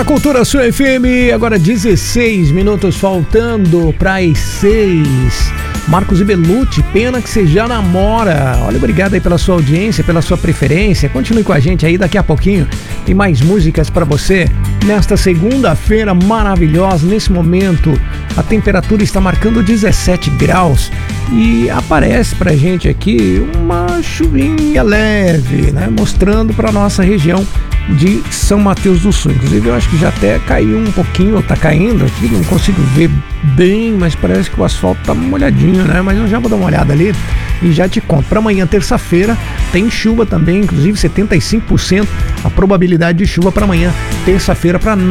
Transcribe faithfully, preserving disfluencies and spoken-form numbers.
Na Cultura Sul F M, agora dezesseis minutos faltando para as seis. Marcos e Belucci, pena que você já namora. Olha, obrigado aí pela sua audiência, pela sua preferência. Continue com a gente aí, daqui a pouquinho tem mais músicas para você. Nesta segunda-feira maravilhosa, nesse momento a temperatura está marcando dezessete graus e aparece pra gente aqui uma chuvinha leve, né? Mostrando pra nossa região de São Mateus do Sul. Inclusive eu acho que já até caiu um pouquinho, tá caindo aqui, não consigo ver bem, mas parece que o asfalto tá molhadinho, né? Mas eu já vou dar uma olhada ali e já te conto. Para amanhã, terça-feira, tem chuva também, inclusive setenta e cinco por cento a probabilidade de chuva para amanhã, terça-feira, para